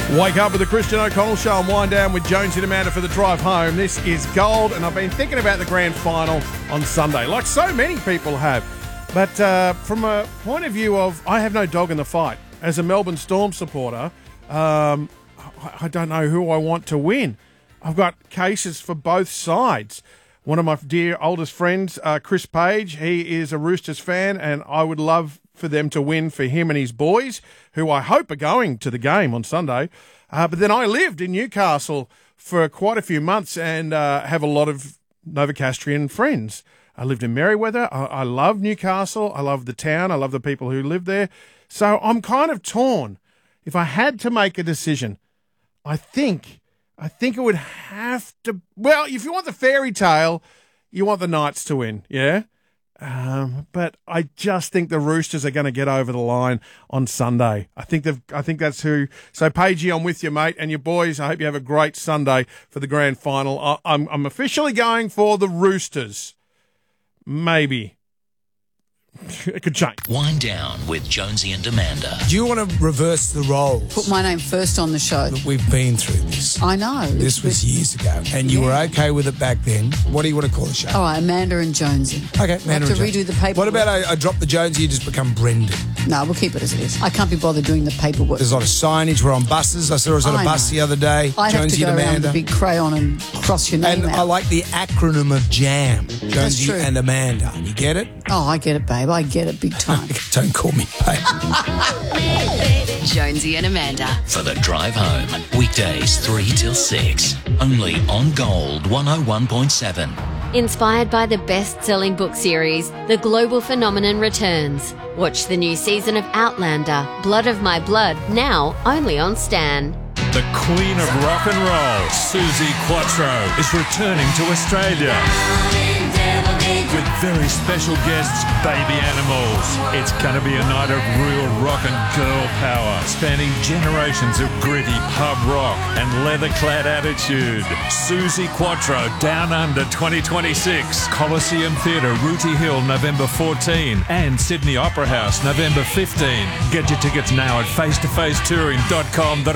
Wake up with the Christian O'Connell Show and wind down with Jonesy and Amanda for the drive home. This is gold, and I've been thinking about the grand final on Sunday, like so many people have. But from a point of view of, I have no dog in the fight. As a Melbourne Storm supporter, I don't know who I want to win. I've got cases for both sides. One of my dear oldest friends, Chris Page, he is a Roosters fan, and I would love for them to win for him and his boys, who I hope are going to the game on Sunday. But then I lived in Newcastle for quite a few months and have a lot of Novocastrian friends. I lived in Merewether. I love Newcastle. I love the town. I love the people who live there. So I'm kind of torn. If I had to make a decision, I think it would have to... Well, if you want the fairy tale, you want the Knights to win, yeah? But I just think the Roosters are going to get over the line on Sunday. I think that's who. So, Pagey, I'm with you, mate, and your boys. I hope you have a great Sunday for the grand final. I'm officially going for the Roosters. Maybe. It could change. Wind down with Jonesy and Amanda. Do you want to reverse the roles? Put my name first on the show. Look, we've been through this. I know. This was years ago, and you were okay with it back then. What do you want to call the show? All right, Amanda and Jonesy. Okay, Amanda and Jonesy. Redo the paperwork. What about I drop the Jonesy, you just become Brendan? No, we'll keep it as it is. I can't be bothered doing the paperwork. There's a lot of signage. We're on buses. I saw us on a bus the other day. I'd Jonesy have to go and around Amanda. with a big crayon and cross your name and out. I like the acronym of JAM. Jonesy and Amanda. You get it? Oh, I get it, babe. I get it big time. Don't call me babe. Jonesy and Amanda. For the drive home. Weekdays 3 till 6. Only on Gold 101.7. Inspired by the best-selling book series, The Global Phenomenon returns. Watch the new season of Outlander, Blood of My Blood, now only on Stan. The Queen of Rock and Roll, Suzi Quatro, is returning to Australia. With very special guests, Baby Animals. It's going to be a night of real rock and girl power, spanning generations of gritty pub rock and leather-clad attitude. Suzi Quatro, Down Under 2026. Coliseum Theatre, Rooty Hill, November 14. And Sydney Opera House, November 15. Get your tickets now at facetofacetouring.com.au.